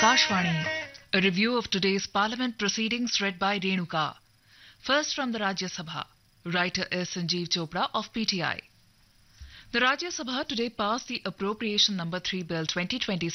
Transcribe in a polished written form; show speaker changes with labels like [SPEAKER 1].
[SPEAKER 1] Akashvani. A review of today's Parliament proceedings read by Renuka. First from the Rajya Sabha. Writer is Sanjeev Chopra of PTI. The Rajya Sabha today passed the Appropriation Number 3 Bill 2026